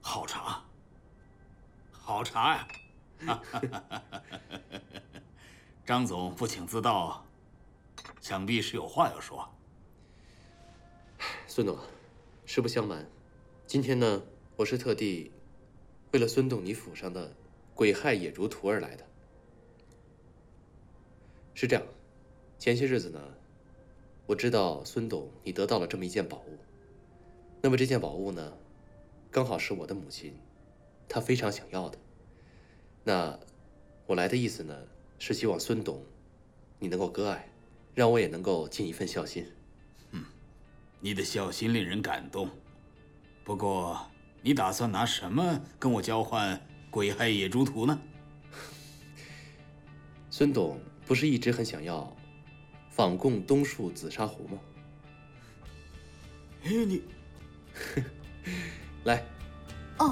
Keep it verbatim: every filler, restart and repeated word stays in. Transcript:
好茶，好茶呀！张总不请自到，想必是有话要说。 孙董，实不相瞒，今天呢，我是特地为了孙董你府上的鬼害野烛图而来的。是这样，前些日子呢，我知道孙董你得到了这么一件宝物，那么这件宝物呢，刚好是我的母亲，她非常想要的。那我来的意思呢，是希望孙董你能够割爱，让我也能够尽一份孝心。 嗯，你的孝心令人感动。不过，你打算拿什么跟我交换鬼害野烛图呢？ 孙董不是一直很想要仿贡东树紫砂壶吗？ 哎，你来。